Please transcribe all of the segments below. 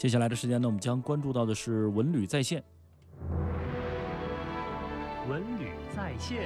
接下来的时间呢，我们将关注到的是文旅在线。 文旅在线。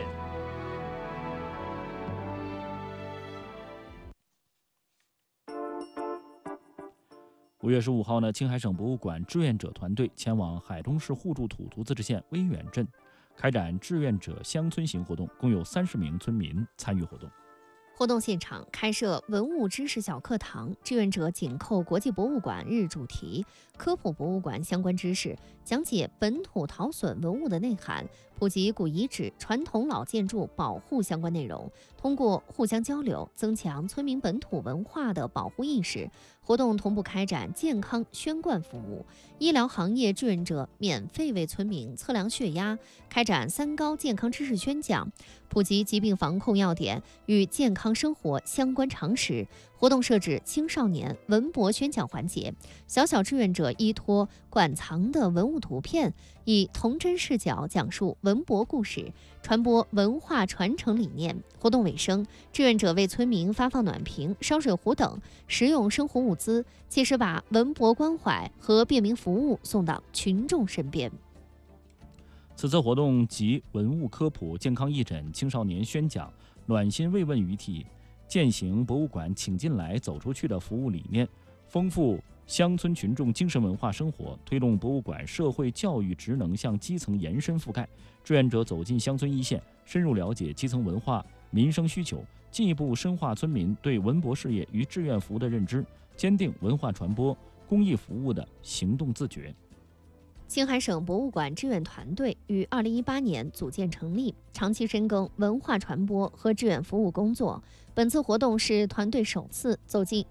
5月15号呢，青海省博物馆志愿者团队前往海东市互助土族自治县威远镇，开展志愿者乡村行活动，共有30名村民参与活动。 活动现场开设文物知识小课堂，志愿者紧扣国际博物馆日主题，科普博物馆相关知识，讲解本土陶损文物的内涵，普及古遗址、传统老建筑保护相关内容。通过互相交流，增强村民本土文化的保护意识。活动同步开展健康宣灌服务，医疗行业志愿者免费为村民测量血压，开展3高健康知识宣讲，普及疾病防控要点与健康生活相关常识。活动设置青少年文博宣讲环节，小志愿者依托馆藏的文物图片，以童真视角讲述文博故事，传播文化传承理念。活动尾声，志愿者为村民发放暖瓶、烧水壶等实用生活物资，切实把文博关怀和便民服务送到群众身边。 此次活动集文物科普、健康义诊、青少年宣讲、暖心慰问于体，践行博物馆请进来走出去的服务理念，丰富乡村群众精神文化生活，推动博物馆社会教育职能向基层延伸覆盖。志愿者走进乡村一线，深入了解基层文化民生需求，进一步深化村民对文博事业与志愿服务的认知，坚定文化传播、公益服务的行动自觉。 青海省博物馆志愿团队于2018年组建成立，长期深耕文化传播和志愿服务工作。本次活动是团队首次走进